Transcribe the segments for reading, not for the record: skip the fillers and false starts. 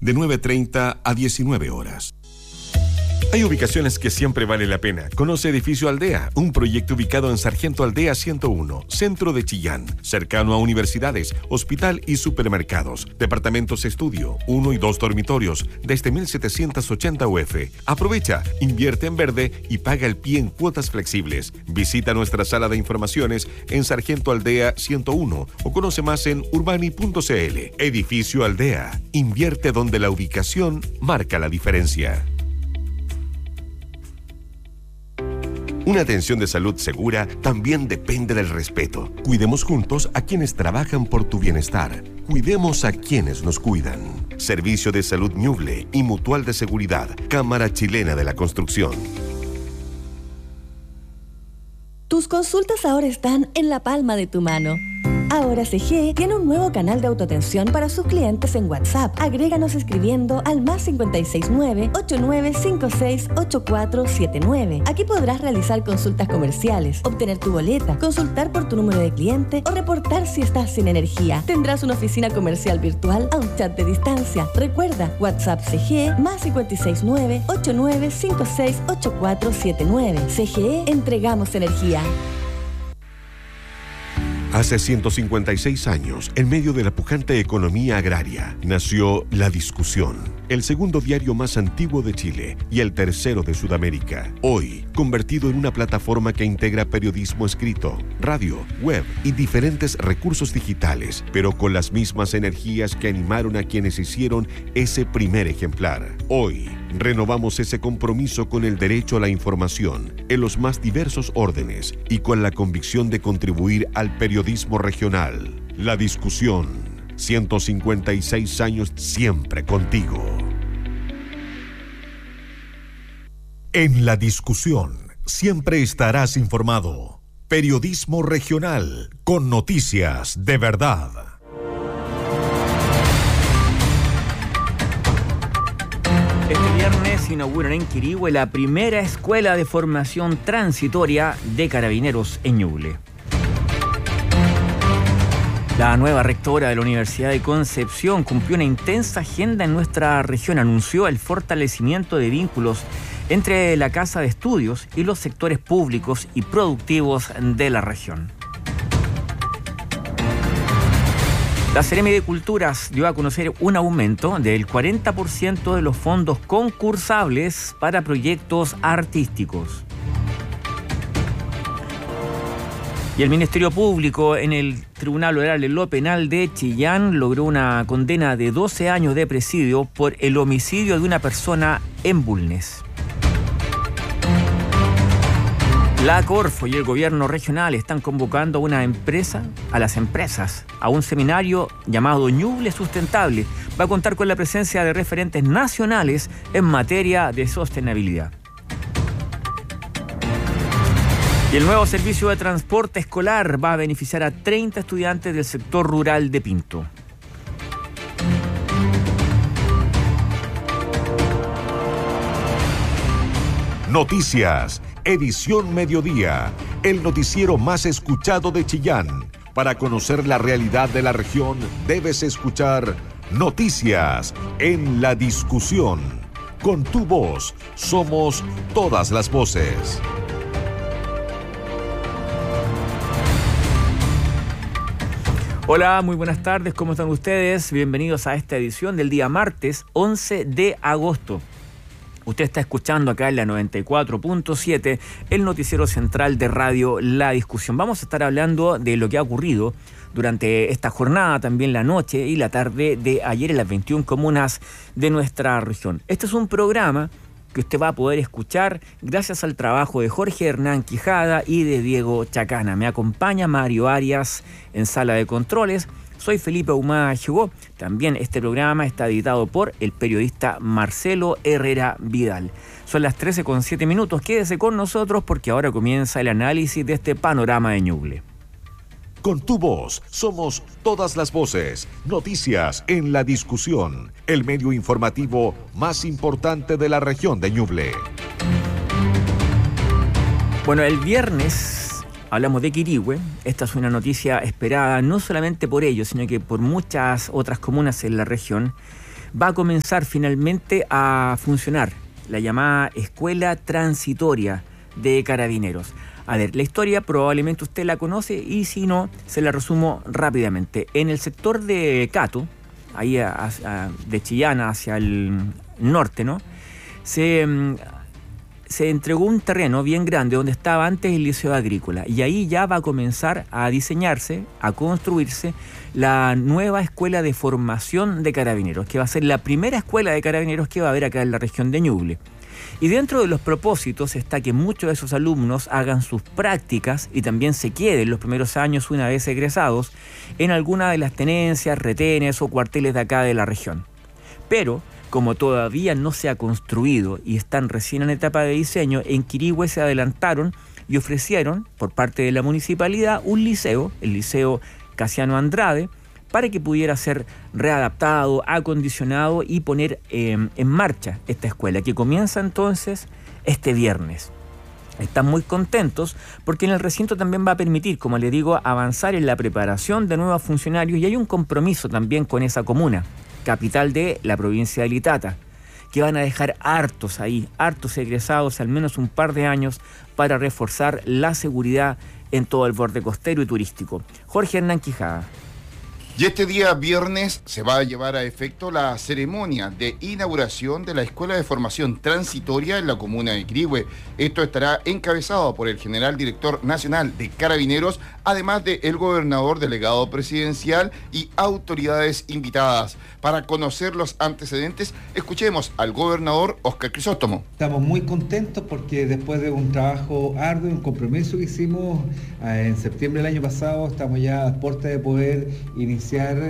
de 9:30 a 19 horas. Hay ubicaciones que siempre vale la pena. Conoce Edificio Aldea, un proyecto ubicado en Sargento Aldea 101, centro de Chillán, cercano a universidades, hospital y supermercados. Departamentos estudio, 1 y 2 dormitorios, desde 1.780 UF. Aprovecha, invierte en verde y paga el pie en cuotas flexibles. Visita nuestra sala de informaciones en Sargento Aldea 101 o conoce más en urbani.cl. Edificio Aldea, invierte donde la ubicación marca la diferencia. Una atención de salud segura también depende del respeto. Cuidemos juntos a quienes trabajan por tu bienestar. Cuidemos a quienes nos cuidan. Servicio de Salud Ñuble y Mutual de Seguridad. Cámara Chilena de la Construcción. Tus consultas ahora están en la palma de tu mano. Ahora CGE tiene un nuevo canal de autoatención para sus clientes en WhatsApp. Agréganos escribiendo al +569 8956 8479. Aquí podrás realizar consultas comerciales, obtener tu boleta, consultar por tu número de cliente o reportar si estás sin energía. Tendrás una oficina comercial virtual a un chat de distancia. Recuerda, WhatsApp CGE +569 8956 8479. CGE, entregamos energía. Hace 156 años, en medio de la pujante economía agraria, nació La Discusión, el segundo diario más antiguo de Chile y el tercero de Sudamérica. Hoy, convertido en una plataforma que integra periodismo escrito, radio, web y diferentes recursos digitales, pero con las mismas energías que animaron a quienes hicieron ese primer ejemplar. Hoy, renovamos ese compromiso con el derecho a la información en los más diversos órdenes y con la convicción de contribuir al periodismo regional. La Discusión, 156 años siempre contigo. En La Discusión, siempre estarás informado. Periodismo regional con noticias de verdad. Este viernes inauguran en Quirihue la primera escuela de formación transitoria de carabineros en Ñuble. La nueva rectora de la Universidad de Concepción cumplió una intensa agenda en nuestra región. Anunció el fortalecimiento de vínculos entre la Casa de Estudios y los sectores públicos y productivos de la región. La Seremi de Culturas dio a conocer un aumento del 40% de los fondos concursables para proyectos artísticos. Y el Ministerio Público en el Tribunal Oral de lo Penal de Chillán logró una condena de 12 años de presidio por el homicidio de una persona en Bulnes. La Corfo y el gobierno regional están convocando a las empresas a un seminario llamado Ñuble Sustentable. Va a contar con la presencia de referentes nacionales en materia de sostenibilidad. Y el nuevo servicio de transporte escolar va a beneficiar a 30 estudiantes del sector rural de Pinto. Noticias, edición mediodía, el noticiero más escuchado de Chillán. Para conocer la realidad de la región, debes escuchar Noticias en La Discusión. Con tu voz, somos todas las voces. Hola, muy buenas tardes, ¿cómo están ustedes? Bienvenidos a esta edición del día martes 11 de agosto. Usted está escuchando acá en la 94.7, el noticiero central de radio La Discusión. Vamos a estar hablando de lo que ha ocurrido durante esta jornada, también la noche y la tarde de ayer en las 21 comunas de nuestra región. Este es un programa que usted va a poder escuchar gracias al trabajo de Jorge Hernán Quijada y de Diego Chacana. Me acompaña Mario Arias en sala de controles. Soy Felipe Ahumada Jugó. También este programa está editado por el periodista Marcelo Herrera Vidal. Son las 13:07. Quédese con nosotros porque ahora comienza el análisis de este panorama de Ñuble. Con tu voz, somos todas las voces. Noticias en La Discusión, el medio informativo más importante de la región de Ñuble. Bueno, el viernes hablamos de Quirihue. Esta es una noticia esperada no solamente por ellos, sino que por muchas otras comunas en la región. va a comenzar finalmente a funcionar la llamada Escuela Transitoria de Carabineros. A ver, la historia probablemente usted la conoce y si no, se la resumo rápidamente. En el sector de Cato, ahí de Chillana hacia el norte, ¿no? Se entregó un terreno bien grande donde estaba antes el Liceo Agrícola y ahí ya va a comenzar a diseñarse, a construirse la nueva escuela de formación de carabineros, que va a ser la primera escuela de carabineros que va a haber acá en la región de Ñuble. Y dentro de los propósitos está que muchos de esos alumnos hagan sus prácticas y también se queden los primeros años una vez egresados en alguna de las tenencias, retenes o cuarteles de acá de la región. Pero, como todavía no se ha construido y están recién en etapa de diseño, en Quirihue se adelantaron y ofrecieron, por parte de la municipalidad, un liceo, el Liceo Casiano Andrade, para que pudiera ser readaptado, acondicionado y poner en marcha esta escuela, que comienza entonces este viernes. Están muy contentos porque en el recinto también va a permitir, como les digo, avanzar en la preparación de nuevos funcionarios y hay un compromiso también con esa comuna, capital de la provincia de Litata, que van a dejar hartos egresados, al menos un par de años, para reforzar la seguridad en todo el borde costero y turístico. Jorge Hernán Quijada. Y este día viernes se va a llevar a efecto la ceremonia de inauguración de la Escuela de Formación Transitoria en la comuna de Quirihue. Esto estará encabezado por el General Director Nacional de Carabineros, además del gobernador delegado presidencial y autoridades invitadas. Para conocer los antecedentes, escuchemos al gobernador Óscar Crisóstomo. Estamos muy contentos porque después de un trabajo arduo, un compromiso que hicimos en septiembre del año pasado, estamos ya a puerta de poder iniciar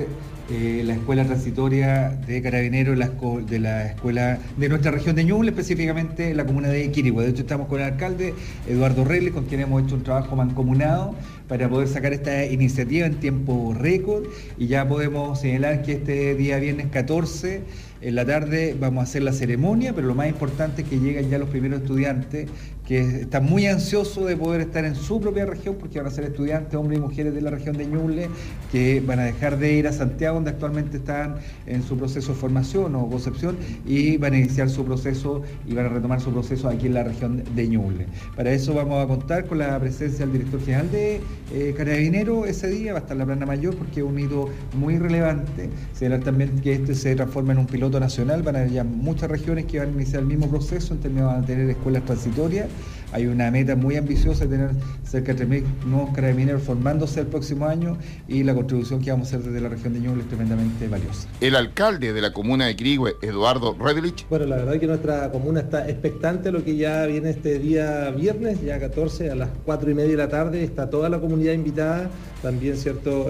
la escuela transitoria de carabineros de la escuela de nuestra región de Ñuble, específicamente la comuna de Quirihue. De hecho, estamos con el alcalde Eduardo Reyes, con quien hemos hecho un trabajo mancomunado para poder sacar esta iniciativa en tiempo récord, y ya podemos señalar que este día viernes 14 en la tarde vamos a hacer la ceremonia, pero lo más importante es que llegan ya los primeros estudiantes que están muy ansiosos de poder estar en su propia región, porque van a ser estudiantes, hombres y mujeres de la región de Ñuble, que van a dejar de ir a Santiago, donde actualmente están en su proceso de formación o concepción, y van a iniciar su proceso y van a retomar su proceso aquí en la región de Ñuble. Para eso vamos a contar con la presencia del director general de Carabineros. Ese día va a estar la plana mayor porque es un hito muy relevante. Señalar también que este se transforma en un piloto nacional, van a haber ya muchas regiones que van a iniciar el mismo proceso, en términos de tener escuelas transitorias. Hay una meta muy ambiciosa de tener cerca de 3.000 nuevos carabineros formándose el próximo año, y la contribución que vamos a hacer desde la región de Ñuble es tremendamente valiosa. El alcalde de la comuna de Quirihue, Eduardo Reyes. Bueno, la verdad es que nuestra comuna está expectante a lo que ya viene este día viernes, ya 14 a las 4:30 de la tarde, está toda la comunidad invitada, también, ¿cierto?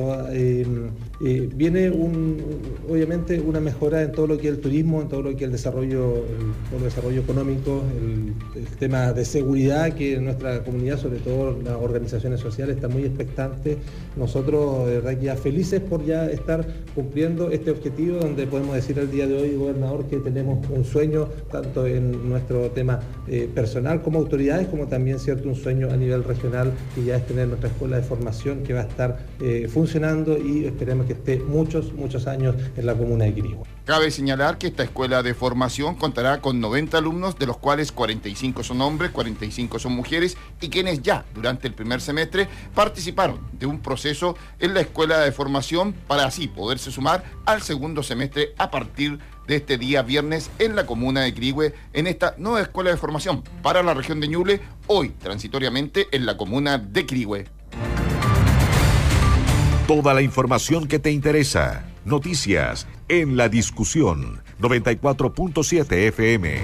Viene obviamente una mejora en todo lo que es el turismo, en todo lo que es el desarrollo económico, el tema de seguridad, que en nuestra comunidad, sobre todo las organizaciones sociales, están muy expectantes. Nosotros, de verdad, que ya felices por ya estar cumpliendo este objetivo, donde podemos decir el día de hoy, gobernador, que tenemos un sueño, tanto en nuestro tema personal como autoridades, como también, ¿cierto?, un sueño a nivel regional, que ya es tener nuestra escuela de formación que va a estar funcionando, y esperemos que esté muchos años en la comuna de Quirihue. Cabe señalar que esta escuela de formación contará con 90 alumnos, de los cuales 45 son hombres, 45 son mujeres, y quienes ya durante el primer semestre participaron de un proceso en la escuela de formación para así poderse sumar al segundo semestre a partir de este día viernes en la comuna de Quirihue, en esta nueva escuela de formación para la región de Ñuble, hoy transitoriamente en la comuna de Quirihue. Toda la información que te interesa. Noticias en La Discusión, 94.7 FM.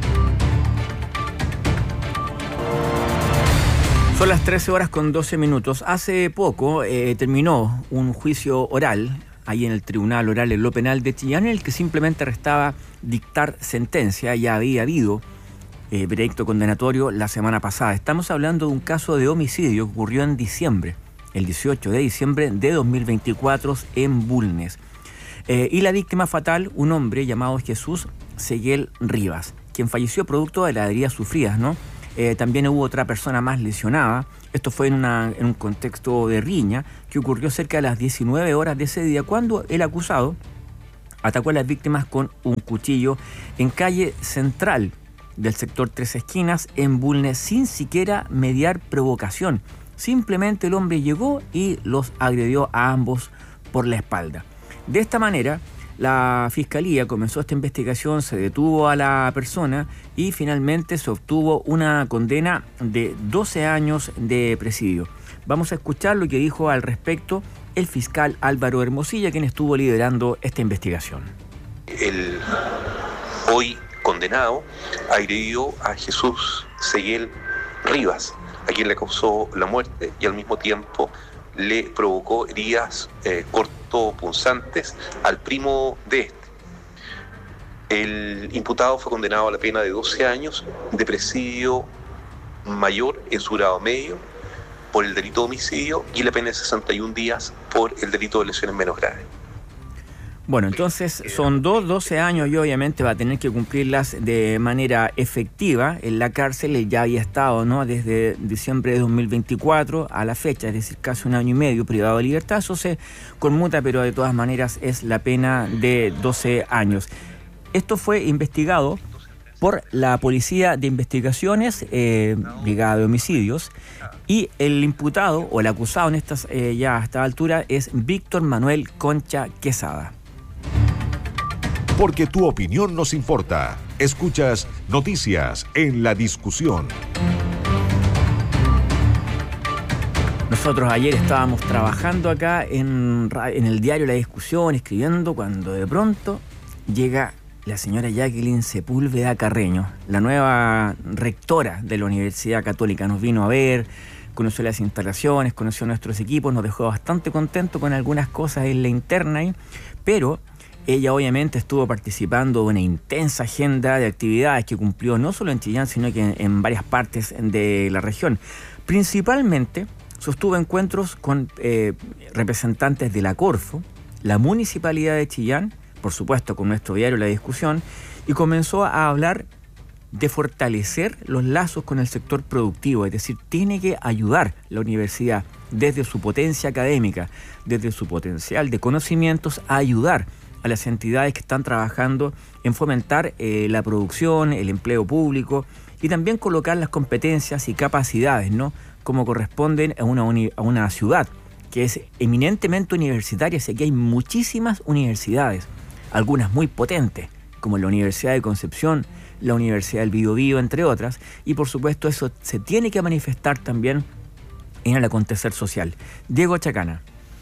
Son las 13:12. Hace poco terminó un juicio oral ahí en el Tribunal Oral en lo Penal de Chillán, en el que simplemente restaba dictar sentencia. Ya había habido veredicto condenatorio la semana pasada. Estamos hablando de un caso de homicidio que ocurrió en diciembre, el 18 de diciembre de 2024 en Bulnes. Y la víctima fatal, un hombre llamado Jesús Seguel Rivas, quien falleció producto de las heridas sufridas, ¿no? También hubo otra persona más lesionada. Esto fue en un contexto de riña que ocurrió cerca de las 19 horas de ese día, cuando el acusado atacó a las víctimas con un cuchillo en calle central del sector Tres Esquinas, en Bulnes, sin siquiera mediar provocación. Simplemente el hombre llegó y los agredió a ambos por la espalda. De esta manera, la Fiscalía comenzó esta investigación, se detuvo a la persona y finalmente se obtuvo una condena de 12 años de presidio. Vamos a escuchar lo que dijo al respecto el fiscal Álvaro Hermosilla, quien estuvo liderando esta investigación. El hoy condenado agredió a Jesús Seguel Rivas, a quien le causó la muerte y al mismo tiempo le provocó heridas cortopunzantes al primo de este. El imputado fue condenado a la pena de 12 años de presidio mayor en su grado medio por el delito de homicidio y la pena de 61 días por el delito de lesiones menos graves. Bueno, entonces son 12 años y obviamente va a tener que cumplirlas de manera efectiva en la cárcel. Él ya había estado, ¿no?, desde diciembre de 2024 a la fecha, es decir, casi un año y medio privado de libertad. Eso se conmuta, pero de todas maneras es la pena de 12 años. Esto fue investigado por la Policía de Investigaciones, Brigada de Homicidios, y el imputado o el acusado en estas ya a esta altura es Víctor Manuel Concha Quesada. Porque tu opinión nos importa. Escuchas Noticias en la Discusión. Nosotros ayer estábamos trabajando acá en el diario La Discusión, escribiendo, cuando de pronto llega la señora Jacqueline Sepúlveda Carreño, la nueva rectora de la Universidad Católica. Nos vino a ver, conoció las instalaciones, conoció nuestros equipos, nos dejó bastante contento con algunas cosas en la interna ahí, pero ella obviamente estuvo participando de una intensa agenda de actividades que cumplió no solo en Chillán, sino que en varias partes de la región. Principalmente sostuvo encuentros con representantes de la Corfo, la Municipalidad de Chillán, por supuesto con nuestro diario La Discusión, y comenzó a hablar de fortalecer los lazos con el sector productivo, es decir, tiene que ayudar la universidad desde su potencia académica, desde su potencial de conocimientos, a ayudar a las entidades que están trabajando en fomentar la producción, el empleo público y también colocar las competencias y capacidades, ¿no?, como corresponden a una ciudad que es eminentemente universitaria. Sé que hay muchísimas universidades, algunas muy potentes, como la Universidad de Concepción, la Universidad del Biobío, entre otras, y por supuesto eso se tiene que manifestar también en el acontecer social. Diego Chacana.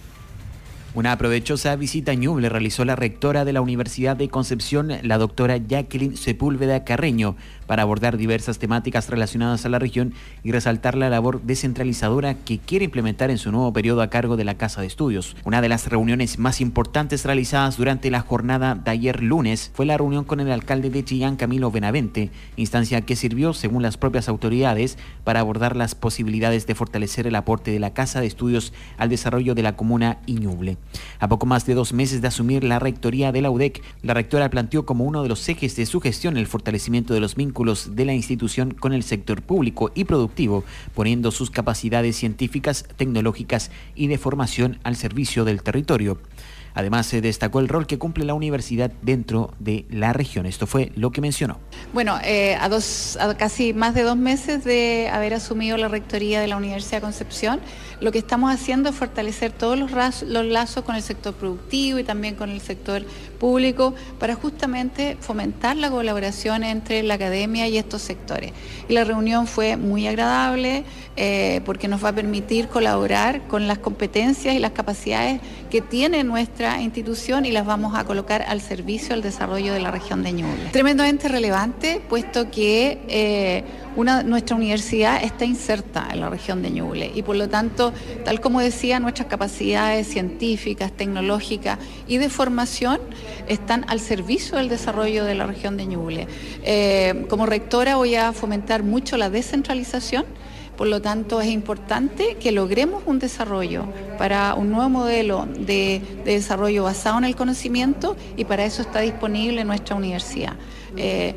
Una provechosa visita a Ñuble realizó la rectora de la Universidad de Concepción, la doctora Jacqueline Sepúlveda Carreño, para abordar diversas temáticas relacionadas a la región y resaltar la labor descentralizadora que quiere implementar en su nuevo periodo a cargo de la Casa de Estudios. Una de las reuniones más importantes realizadas durante la jornada de ayer lunes fue la reunión con el alcalde de Chillán, Camilo Benavente, instancia que sirvió, según las propias autoridades, para abordar las posibilidades de fortalecer el aporte de la Casa de Estudios al desarrollo de la comuna y Ñuble. A poco más de 2 meses de asumir la rectoría de la UDEC, la rectora planteó como uno de los ejes de su gestión el fortalecimiento de los vínculos de la institución con el sector público y productivo, poniendo sus capacidades científicas, tecnológicas y de formación al servicio del territorio. Además, se destacó el rol que cumple la universidad dentro de la región. Esto fue lo que mencionó. Bueno, a casi más de 2 meses de haber asumido la rectoría de la Universidad de Concepción, lo que estamos haciendo es fortalecer todos los lazos con el sector productivo y también con el sector público para justamente fomentar la colaboración entre la academia y estos sectores. Y la reunión fue muy agradable porque nos va a permitir colaborar con las competencias y las capacidades que tiene nuestra institución y las vamos a colocar al servicio del desarrollo de la región de Ñuble. Tremendamente relevante, puesto que nuestra universidad está inserta en la región de Ñuble y por lo tanto, tal como decía, nuestras capacidades científicas, tecnológicas y de formación están al servicio del desarrollo de la región de Ñuble. Como rectora voy a fomentar mucho la descentralización. Por lo tanto, es importante que logremos un desarrollo para un nuevo modelo de desarrollo basado en el conocimiento y para eso está disponible nuestra universidad.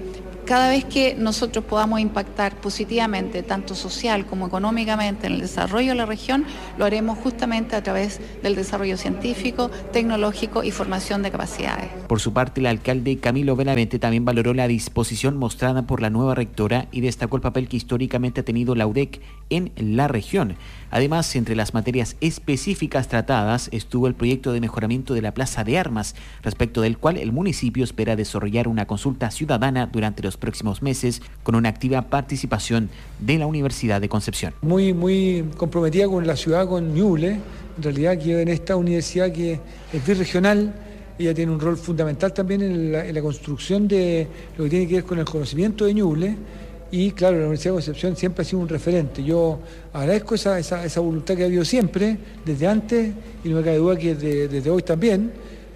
cada vez que nosotros podamos impactar positivamente, tanto social como económicamente, en el desarrollo de la región, lo haremos justamente a través del desarrollo científico, tecnológico y formación de capacidades. Por su parte, el alcalde Camilo Benavente también valoró la disposición mostrada por la nueva rectora y destacó el papel que históricamente ha tenido la UDEC en la región. Además, entre las materias específicas tratadas estuvo el proyecto de mejoramiento de la Plaza de Armas, respecto del cual el municipio espera desarrollar una consulta ciudadana durante los próximos meses con una activa participación de la Universidad de Concepción. Muy comprometida con la ciudad, con Ñuble, en realidad que en esta universidad que es birregional. Ella tiene un rol fundamental también en la construcción de lo que tiene que ver con el conocimiento de Ñuble. Y claro, la Universidad de Concepción siempre ha sido un referente. Yo agradezco esa voluntad que ha habido siempre, desde antes, y no me cabe duda que desde hoy también.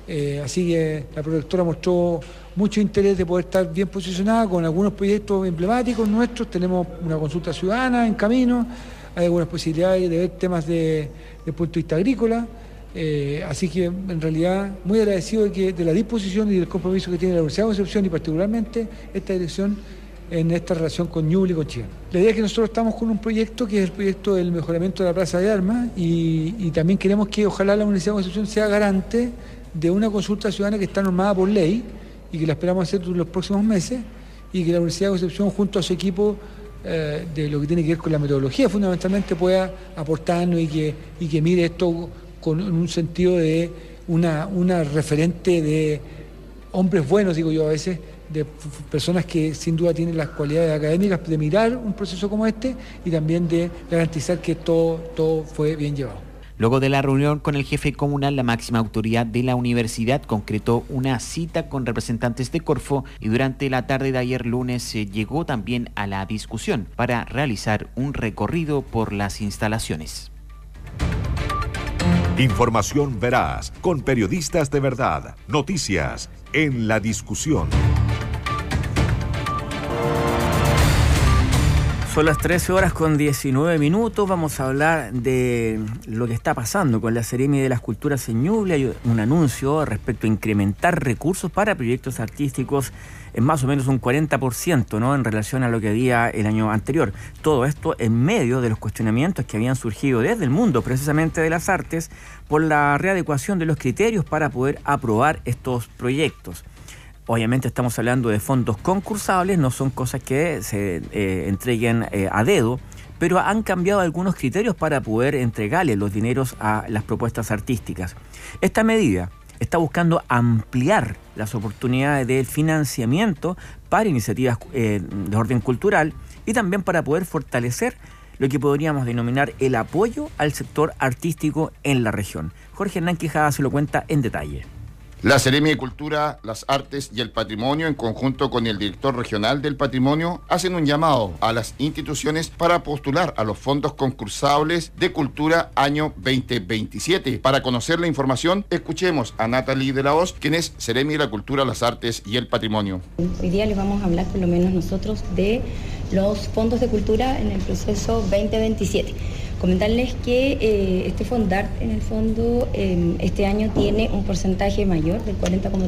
Así que la prorectora mostró mucho interés de poder estar bien posicionada con algunos proyectos emblemáticos nuestros. Tenemos una consulta ciudadana en camino, hay algunas posibilidades de ver temas de punto de vista agrícola. Así que en realidad muy agradecido de la disposición y del compromiso que tiene la Universidad de Concepción y particularmente esta dirección en esta relación con Ñuble y con Chillán. La idea es que nosotros estamos con un proyecto que es el proyecto del mejoramiento de la Plaza de Armas y también queremos que ojalá la Universidad de Concepción sea garante de una consulta ciudadana que está normada por ley y que la esperamos hacer durante los próximos meses y que la Universidad de Concepción junto a su equipo de lo que tiene que ver con la metodología fundamentalmente pueda aportarnos y que mire esto con un sentido de una referente de hombres buenos, digo yo a veces, de personas que sin duda tienen las cualidades académicas de mirar un proceso como este y también de garantizar que todo fue bien llevado. Luego de la reunión con el jefe comunal, la máxima autoridad de la universidad concretó una cita con representantes de Corfo y durante la tarde de ayer lunes se llegó también a la discusión para realizar un recorrido por las instalaciones. Información veraz, con periodistas de verdad. Noticias en la discusión. Son las 13:19. Vamos a hablar de lo que está pasando con la Seremi de las Culturas en Ñuble. Hay un anuncio respecto a incrementar recursos para proyectos artísticos en más o menos un 40%, ¿no?, en relación a lo que había el año anterior. Todo esto en medio de los cuestionamientos que habían surgido desde el mundo precisamente de las artes por la readecuación de los criterios para poder aprobar estos proyectos. Obviamente estamos hablando de fondos concursables, no son cosas que se entreguen a dedo, pero han cambiado algunos criterios para poder entregarle los dineros a las propuestas artísticas. Esta medida está buscando ampliar las oportunidades de financiamiento para iniciativas de orden cultural y también para poder fortalecer lo que podríamos denominar el apoyo al sector artístico en la región. Jorge Hernán Quijada se lo cuenta en detalle. La Seremi de Cultura, las Artes y el Patrimonio, en conjunto con el director regional del Patrimonio, hacen un llamado a las instituciones para postular a los fondos concursables de Cultura año 2027. Para conocer la información, escuchemos a Natalie de la Hoz, quien es Seremi de la Cultura, las Artes y el Patrimonio. Hoy día les vamos a hablar, por lo menos nosotros, de los fondos de cultura en el proceso 2027. Comentarles que este Fondart, en el fondo, este año tiene un porcentaje mayor del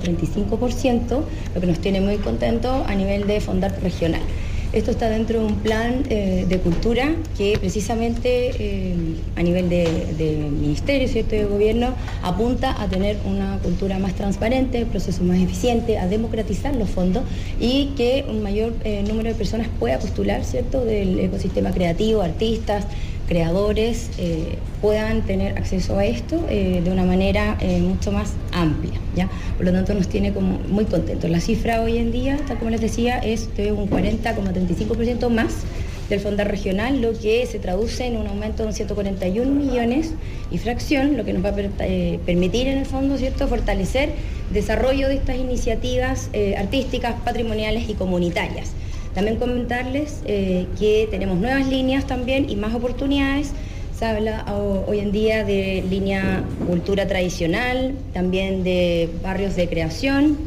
40,35%, lo que nos tiene muy contentos a nivel de Fondart regional. Esto está dentro de un plan de cultura que precisamente a nivel de ministerio, ¿cierto?, de gobierno, apunta a tener una cultura más transparente, proceso más eficiente, a democratizar los fondos y que un mayor número de personas pueda postular, ¿cierto?, del ecosistema creativo, artistas, creadores puedan tener acceso a esto de una manera mucho más amplia, ¿ya? Por lo tanto nos tiene como muy contentos. La cifra hoy en día, tal como les decía, es de un 40,35% más del Fondart regional, lo que se traduce en un aumento de 141 millones y fracción, lo que nos va a permitir en el fondo, ¿cierto?, fortalecer el desarrollo de estas iniciativas artísticas, patrimoniales y comunitarias. También comentarles que tenemos nuevas líneas también y más oportunidades. Se habla hoy en día de línea cultura tradicional, también de barrios de creación,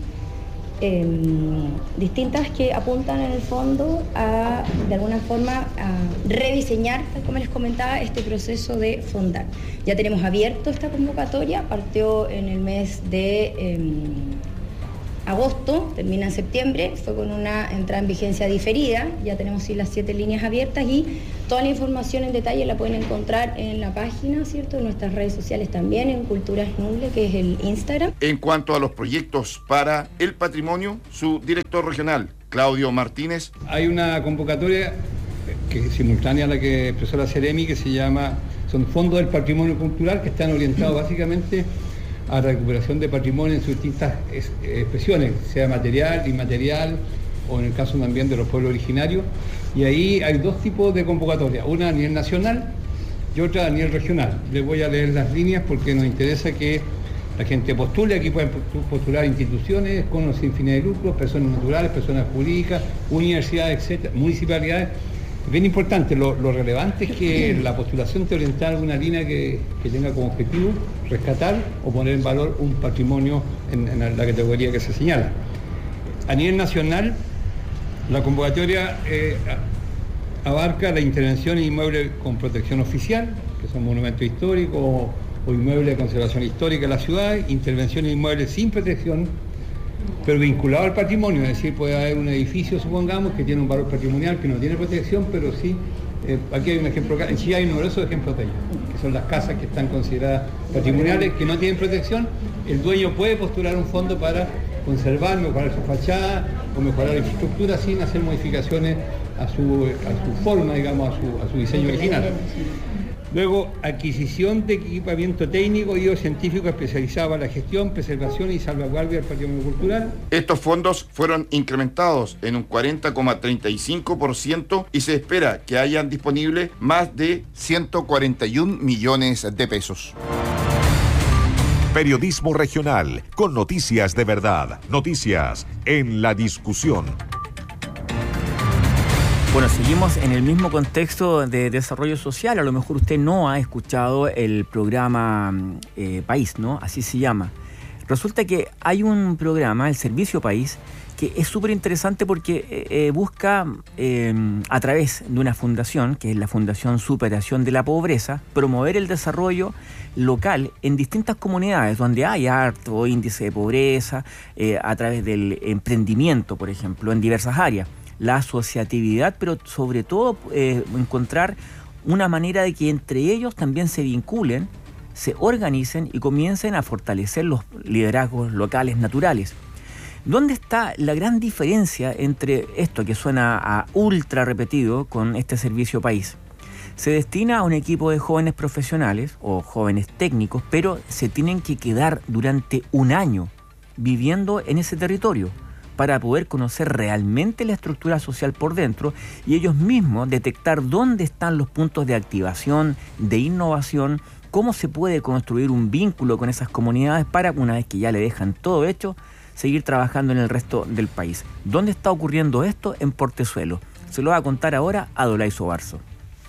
distintas que apuntan en el fondo a, de alguna forma, a rediseñar, tal como les comentaba, este proceso de Fondart. Ya tenemos abierto esta convocatoria, partió en el mes de agosto, termina en septiembre, fue con una entrada en vigencia diferida, ya tenemos sí las 7 líneas abiertas y toda la información en detalle la pueden encontrar en la página, ¿cierto? En nuestras redes sociales también, en Culturas Ñuble, que es el Instagram. En cuanto a los proyectos para el patrimonio, su director regional, Claudio Martínez. Hay una convocatoria que es simultánea a la que expresó la Ceremi, que se llama, son fondos del patrimonio cultural que están orientados básicamente a recuperación de patrimonio en sus distintas expresiones, sea material, inmaterial, o en el caso también de los pueblos originarios. Y ahí hay 2 tipos de convocatorias, una a nivel nacional y otra a nivel regional. Les voy a leer las líneas porque nos interesa que la gente postule. Aquí pueden postular instituciones con o sin fines de lucro, personas naturales, personas jurídicas, universidades, etcétera, municipalidades. Es bien importante, lo relevante es que la postulación te orienta a una línea que tenga como objetivo rescatar o poner en valor un patrimonio en la categoría que se señala. A nivel nacional, la convocatoria abarca la intervención en inmuebles con protección oficial, que son monumentos históricos o inmuebles de conservación histórica de la ciudad, intervención en inmuebles sin protección, pero vinculado al patrimonio, es decir, puede haber un edificio, supongamos, que tiene un valor patrimonial que no tiene protección, pero sí, aquí hay un ejemplo, en Chile hay numerosos ejemplos de ellos, que son las casas que están consideradas patrimoniales, que no tienen protección. El dueño puede postular un fondo para conservar, mejorar su fachada o mejorar la infraestructura sin hacer modificaciones a su forma, digamos, a su diseño original. Luego, adquisición de equipamiento técnico y o científico especializado en la gestión, preservación y salvaguardia del patrimonio cultural. Estos fondos fueron incrementados en un 40,35% y se espera que hayan disponible más de 141 millones de pesos. Periodismo regional, con noticias de verdad. Noticias en la discusión. Bueno, seguimos en el mismo contexto de desarrollo social. A lo mejor usted no ha escuchado el programa País, ¿no? Así se llama. Resulta que hay un programa, el Servicio País, que es súper interesante porque busca, a través de una fundación, que es la Fundación Superación de la Pobreza, promover el desarrollo local en distintas comunidades donde hay alto índice de pobreza, a través del emprendimiento, por ejemplo, en diversas áreas. La asociatividad, pero sobre todo encontrar una manera de que entre ellos también se vinculen, se organicen y comiencen a fortalecer los liderazgos locales naturales. ¿Dónde está la gran diferencia entre esto que suena a ultra repetido con este Servicio País? Se destina a un equipo de jóvenes profesionales o jóvenes técnicos, pero se tienen que quedar durante un año viviendo en ese territorio para poder conocer realmente la estructura social por dentro y ellos mismos detectar dónde están los puntos de activación, de innovación, cómo se puede construir un vínculo con esas comunidades para, una vez que ya le dejan todo hecho, seguir trabajando en el resto del país. ¿Dónde está ocurriendo esto? En Portezuelo. Se lo va a contar ahora a Adolay Sobarzo.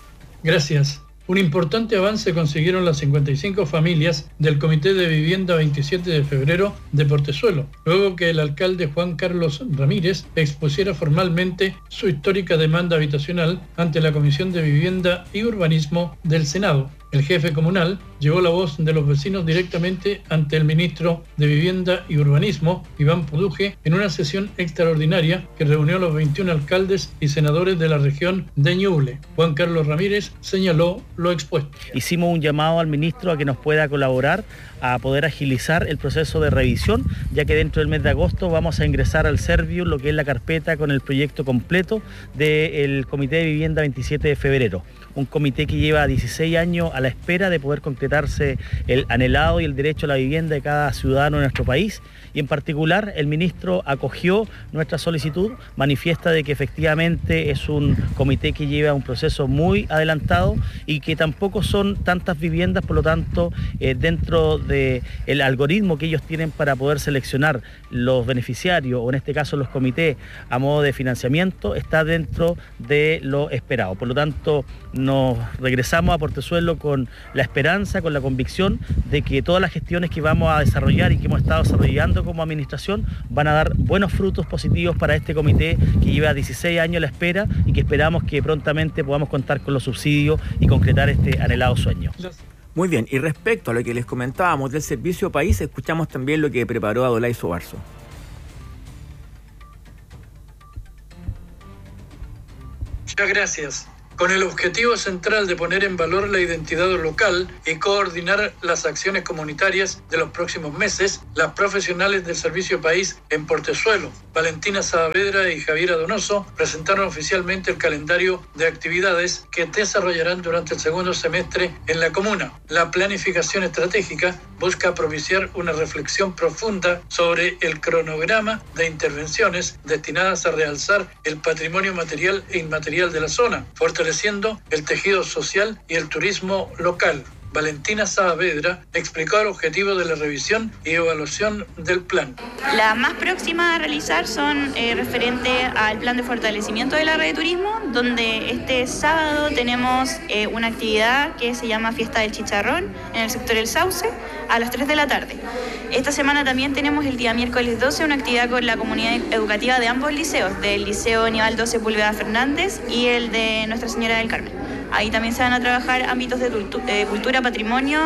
Gracias. Un importante avance consiguieron las 55 familias del Comité de Vivienda 27 de febrero de Portezuelo, luego que el alcalde Juan Carlos Ramírez expusiera formalmente su histórica demanda habitacional ante la Comisión de Vivienda y Urbanismo del Senado. El jefe comunal llevó la voz de los vecinos directamente ante el ministro de Vivienda y Urbanismo, Iván Puduje, en una sesión extraordinaria que reunió a los 21 alcaldes y senadores de la región de Ñuble. Juan Carlos Ramírez señaló lo expuesto. Hicimos un llamado al ministro a que nos pueda colaborar a poder agilizar el proceso de revisión, ya que dentro del mes de agosto vamos a ingresar al Serviu lo que es la carpeta con el proyecto completo del Comité de Vivienda 27 de febrero. Un comité que lleva 16 años a la espera de poder concretarse el anhelado y el derecho a la vivienda de cada ciudadano de nuestro país. Y en particular el ministro acogió nuestra solicitud, manifiesta de que efectivamente es un comité que lleva un proceso muy adelantado y que tampoco son tantas viviendas, por lo tanto dentro del algoritmo que ellos tienen para poder seleccionar los beneficiarios, o en este caso los comités a modo de financiamiento, está dentro de lo esperado. Por lo tanto, nos regresamos a Portezuelo con la esperanza, con la convicción de que todas las gestiones que vamos a desarrollar y que hemos estado desarrollando como administración van a dar buenos frutos positivos para este comité que lleva 16 años a la espera y que esperamos que prontamente podamos contar con los subsidios y concretar este anhelado sueño. Muy bien, y respecto a lo que les comentábamos del Servicio País, escuchamos también lo que preparó Adolay Sobarzo. Muchas gracias. Con el objetivo central de poner en valor la identidad local y coordinar las acciones comunitarias de los próximos meses, las profesionales del Servicio País en Portezuelo, Valentina Saavedra y Javiera Donoso, presentaron oficialmente el calendario de actividades que desarrollarán durante el segundo semestre en la comuna. La planificación estratégica busca propiciar una reflexión profunda sobre el cronograma de intervenciones destinadas a realzar el patrimonio material e inmaterial de la zona, fortaleciendo el tejido social y el turismo local. Valentina Saavedra explicó el objetivo de la revisión y evaluación del plan. Las más próximas a realizar son referente al plan de fortalecimiento de la red de turismo, donde este sábado tenemos una actividad que se llama Fiesta del Chicharrón en el sector El Sauce a las 3 de la tarde. Esta semana también tenemos el día miércoles 12 una actividad con la comunidad educativa de ambos liceos, del Liceo Nivaldo Sepúlveda Fernández y el de Nuestra Señora del Carmen. Ahí también se van a trabajar ámbitos de cultura, patrimonio,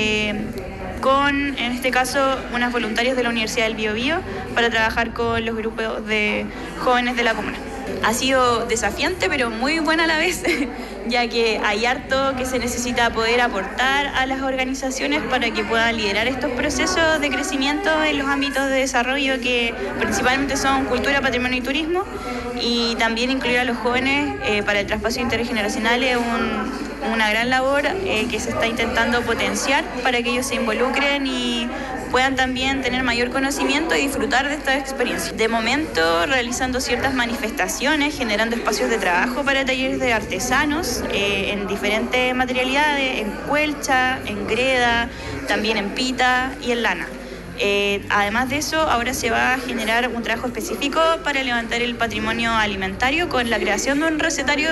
con, en este caso, unas voluntarias de la Universidad del Biobío para trabajar con los grupos de jóvenes de la comuna. Ha sido desafiante, pero muy buena a la vez, ya que hay harto que se necesita poder aportar a las organizaciones para que puedan liderar estos procesos de crecimiento en los ámbitos de desarrollo que principalmente son cultura, patrimonio y turismo, y también incluir a los jóvenes para el traspaso intergeneracional es una gran labor que se está intentando potenciar para que ellos se involucren y puedan también tener mayor conocimiento y disfrutar de esta experiencia. De momento, realizando ciertas manifestaciones, generando espacios de trabajo para talleres de artesanos en diferentes materialidades, en cuelcha, en greda, también en pita y en lana. Además de eso, ahora se va a generar un trabajo específico para levantar el patrimonio alimentario con la creación de un recetario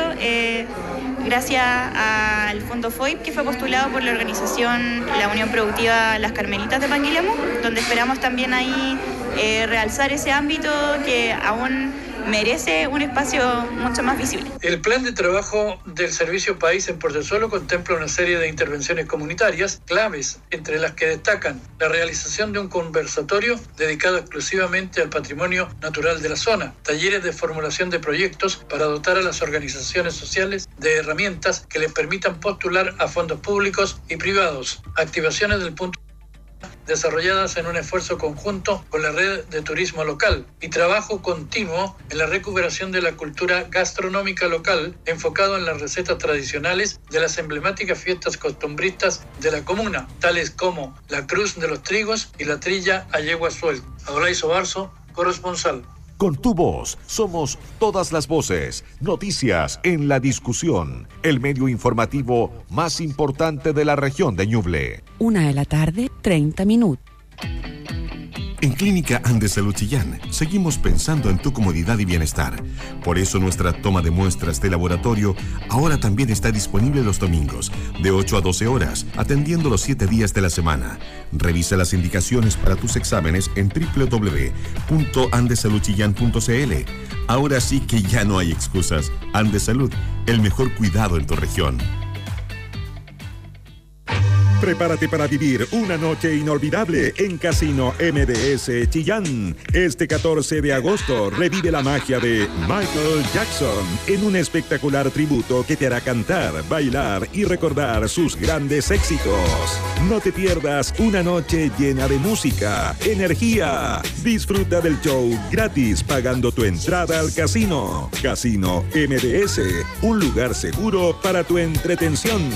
gracias al Fondo FOIP que fue postulado por la organización la Unión Productiva Las Carmelitas de Panguilemu, donde esperamos también ahí realzar ese ámbito que aún merece un espacio mucho más visible. El plan de trabajo del Servicio País en Portezuelo contempla una serie de intervenciones comunitarias claves, entre las que destacan la realización de un conversatorio dedicado exclusivamente al patrimonio natural de la zona, talleres de formulación de proyectos para dotar a las organizaciones sociales de herramientas que les permitan postular a fondos públicos y privados, activaciones del punto desarrolladas en un esfuerzo conjunto con la red de turismo local y trabajo continuo en la recuperación de la cultura gastronómica local enfocado en las recetas tradicionales de las emblemáticas fiestas costumbristas de la comuna, tales como la Cruz de los Trigos y la Trilla a Yegua Suelta. Adolaiso Barzo, corresponsal. Con tu voz somos todas las voces. Noticias en la discusión. El medio informativo más importante de la región de Ñuble. 1:30 p.m. En Clínica Andes Salud Chillán seguimos pensando en tu comodidad y bienestar. Por eso nuestra toma de muestras de laboratorio ahora también está disponible los domingos, de 8 a 12 horas, atendiendo los 7 días de la semana. Revisa las indicaciones para tus exámenes en www.andesaludchillán.cl. Ahora sí que ya no hay excusas. Andes Salud, el mejor cuidado en tu región. Prepárate para vivir una noche inolvidable en Casino MDS Chillán. Este 14 de agosto revive la magia de Michael Jackson en un espectacular tributo que te hará cantar, bailar y recordar sus grandes éxitos. No te pierdas una noche llena de música, energía. Disfruta del show gratis pagando tu entrada al casino. Casino MDS, un lugar seguro para tu entretención.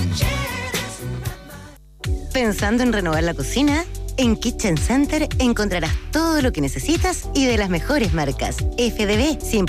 ¿Pensando en renovar la cocina? En Kitchen Center encontrarás todo lo que necesitas y de las mejores marcas. FDB, 100%